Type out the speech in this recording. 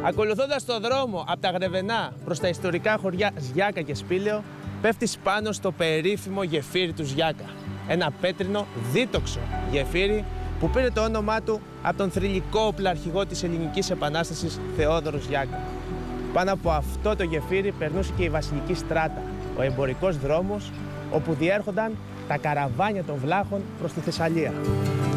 Ακολουθώντας το δρόμο από τα Γρεβενά προς τα ιστορικά χωριά Ζιάκα και Σπήλαιο, πέφτεις πάνω στο περίφημο γεφύρι του Ζιάκα. Ένα πέτρινο δίτοξο γεφύρι που πήρε το όνομά του από τον θρυλικό οπλαρχηγό της Ελληνικής Επανάστασης Θεόδωρο Ζιάκα. Πάνω από αυτό το γεφύρι περνούσε και η βασιλική στράτα, ο εμπορικός δρόμος όπου διέρχονταν τα καραβάνια των βλάχων προς τη Θεσσαλία.